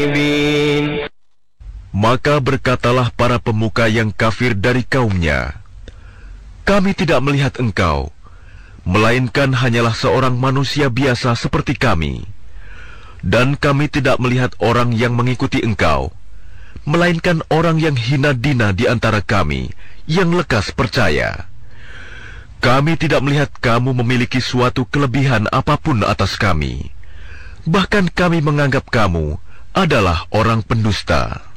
كاذبين. Maka berkatalah para pemuka yang kafir dari kaumnya, kami tidak melihat engkau, melainkan hanyalah seorang manusia biasa seperti kami. Dan kami tidak melihat orang yang mengikuti engkau, melainkan orang yang hina dina di antara kami, yang lekas percaya. Kami tidak melihat kamu memiliki suatu kelebihan apapun atas kami. Bahkan kami menganggap kamu adalah orang pendusta.